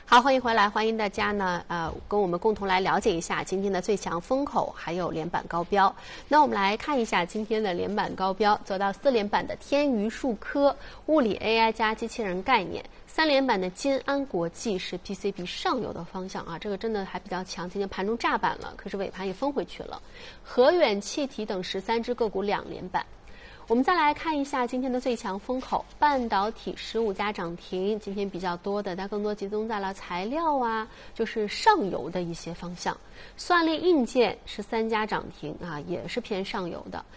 好，欢迎回来，欢迎大家呢，跟我们共同来了解一下今天的最强风口，还有连板高标。那我们来看一下今天的连板高标，走到4连板的天娱数科、物理 AI 加机器人概念，3连板的金安国际是 PCB 上游的方向啊，这个真的还比较强，今天盘中炸板了，可是尾盘也封回去了。和远气体等13只个股2连板。我们再来看一下今天的最强风口，半导体15家涨停，今天比较多的，但更多集中在了材料啊，就是上游的一些方向。算力硬件是3家涨停啊，也是偏上游的。